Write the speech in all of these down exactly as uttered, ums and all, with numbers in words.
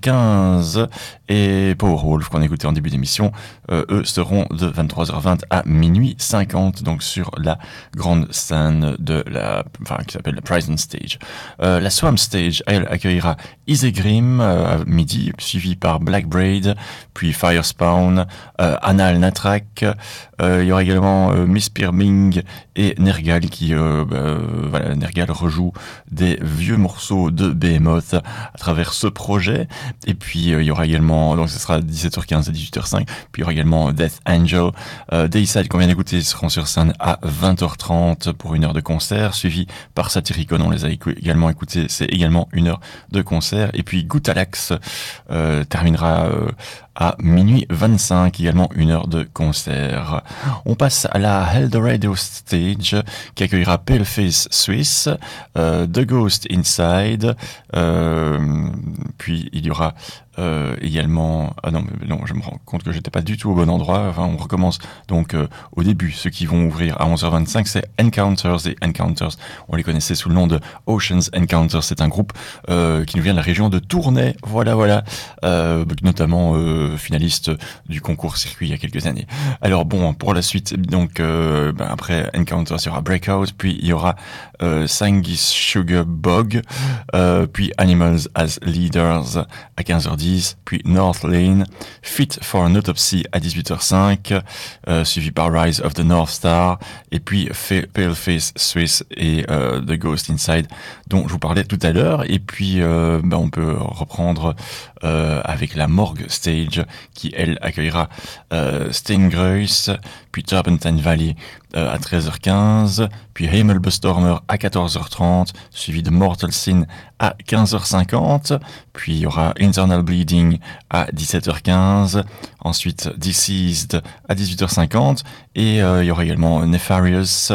quinze. Et Powerwolf, qu'on a écouté en début d'émission, euh, eux seront de vingt-trois heures vingt à minuit cinquante, donc sur la grande scène de la, enfin, qui s'appelle la Prison Stage. Euh, la Swamp Stage, elle, accueillera Isegrim euh, à midi, suivi par Black Braid, puis Firespawn, euh, Anal Natrak. Euh, il y aura également euh, Miss Pirming et Nergal qui, euh, bah, voilà, Nergal rejoue des vieux morceaux de Behemoth à travers ce projet. Et puis euh, il y aura également, donc ce sera dix-sept heures quinze à dix-huit heures cinq, puis il y aura également Death Angel. Euh, Dayside qu'on vient d'écouter seront sur scène à vingt heures trente pour une heure de concert, suivi par Satyricon, on les a écou- également écoutés, c'est également une heure de concert. Et puis Gutalax euh, terminera euh, à minuit vingt-cinq, également une heure de concert. On passe à la Eldorado Stage qui accueillera Paleface Swiss, euh, The Ghost Inside, euh, puis il y aura euh, également... Ah non, mais non, je me rends compte que j'étais pas du tout au bon endroit. Enfin, on recommence donc euh, au début. Ceux qui vont ouvrir à onze heures vingt-cinq, c'est Encounters. Et Encounters, on les connaissait sous le nom de Oceans Encounters. C'est un groupe euh, qui nous vient de la région de Tournai. Voilà, voilà. Euh, notamment euh, finaliste du concours circuit il y a quelques années. Alors bon, pour la suite, donc euh, ben après Encounters, il y aura Breakout, puis il y aura euh, Sangis Sugar Bog, euh, puis Animals as Leaders à quinze heures dix, puis North Lane, Fit for an Autopsy à dix-huit heures cinq, euh, suivi par Rise of the North Star, et puis Fa- Paleface Swiss et euh, The Ghost Inside, dont je vous parlais tout à l'heure. Et puis euh, ben on peut reprendre euh, avec la Morgue Stage, qui elle accueillera euh, Stinggrace, puis Turpentine Valley euh, à treize heures quinze, puis Himmelbestormer à quatorze heures trente, suivi de Mortal Sin à quinze heures cinquante, puis il y aura Internal Bleeding à dix-sept heures quinze, ensuite Deceased à dix-huit heures cinquante, et euh, il y aura également Nefarious,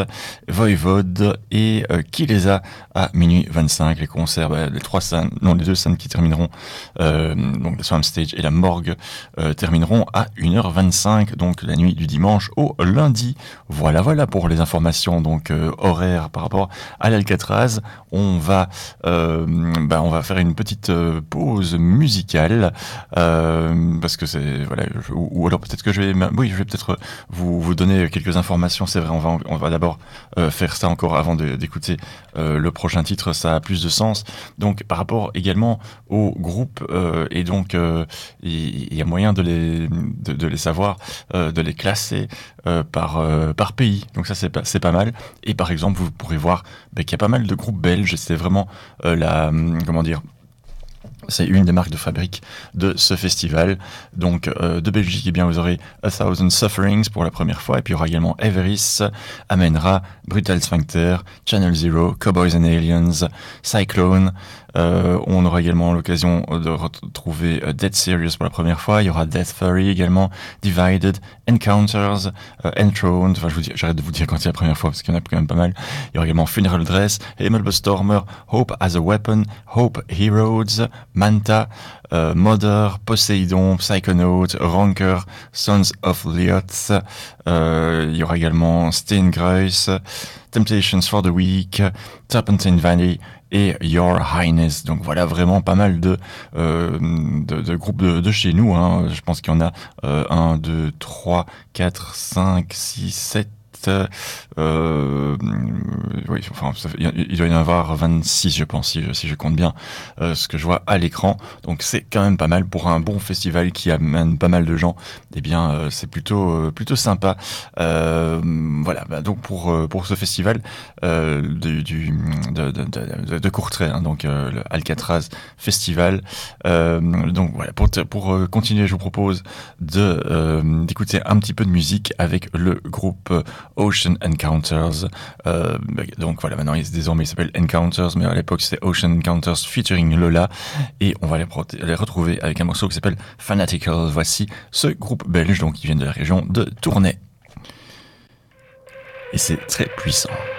Voivode et euh, Kilesa à minuit vingt-cinq. Les concerts, bah, les trois scènes, non, les deux scènes qui termineront, euh, donc la Swamp Stage et la Morgue, euh, termineront à une heure vingt-cinq, donc la nuit du dimanche au lundi. Voilà, voilà pour les informations donc euh, horaires par rapport à l'Alcatraz. On va, euh, bah, on va faire une petite euh, pause musicale euh, parce que c'est voilà, je, ou, ou alors peut-être que je vais, oui, je vais peut-être vous vous donner quelques informations. C'est vrai, on va on va d'abord euh, faire ça encore avant de, d'écouter euh, le prochain titre. Ça a plus de sens. Donc par rapport également au groupe euh, et donc euh, il y, y a moyen de les de, de les savoir, euh, de les classer euh, par euh, par pays. Donc ça c'est pas c'est pas mal. Et par exemple vous pourrez voir bah, qu'il y a pas mal de groupes belges. C'est vraiment euh, la comment dire. C'est une des marques de fabrique de ce festival. Donc, euh, de Belgique, eh bien, vous aurez A Thousand Sufferings pour la première fois. Et puis, il y aura également Everis, Amenra, Brutal Sphincter, Channel Zero, Cowboys and Aliens, Cyclone. Euh, on aura également l'occasion de retrouver Dead Serious pour la première fois. Il y aura Death Fury également, Divided, Encounters, euh, Enthroned. Enfin, je vous dis, j'arrête de vous dire quand c'est la première fois parce qu'il y en a quand même pas mal. Il y aura également Funeral Dress, Himmelbestormer, Hope as a Weapon, Hope Heroes, Manta, euh, Mother, Poseidon, Psychonaut, Ranker, Sons of Leoth. Euh, il y aura également Steingrace, Temptations for the Weak, Turpentine Valley et Your Highness. Donc voilà, vraiment pas mal de euh, de, de groupes de, de chez nous. Hein. Je pense qu'il y en a euh, un, deux, trois, quatre, cinq, six, sept. Euh, oui, enfin, ça fait, il doit y en avoir vingt-six, je pense, si je, si je compte bien euh, ce que je vois à l'écran. Donc c'est quand même pas mal pour un bon festival qui amène pas mal de gens. Eh bien, euh, c'est plutôt euh, plutôt sympa. Euh, voilà. Bah, donc pour euh, pour ce festival euh, du, du de, de, de, de Courtrai, hein, donc euh, le Alcatraz Festival. Euh, donc voilà. Pour pour continuer, je vous propose de euh, d'écouter un petit peu de musique avec le groupe Ocean Encounters. Euh, donc voilà, maintenant désormais il s'appelle Encounters, mais à l'époque c'était Ocean Encounters featuring Lola, et on va les, pro- les retrouver avec un morceau qui s'appelle Fanatical. Voici ce groupe belge, donc qui vient de la région de Tournai, et c'est très puissant.